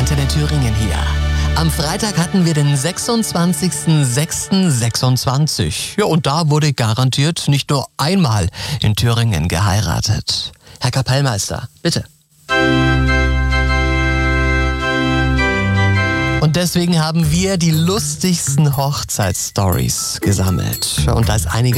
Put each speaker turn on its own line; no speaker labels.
Antenne Thüringen hier. Am Freitag hatten wir den 26.06.26. Ja, und da wurde garantiert nicht nur einmal in Thüringen geheiratet. Herr Kapellmeister, bitte. Und deswegen haben wir die lustigsten Hochzeitsstories gesammelt. Und da ist einiges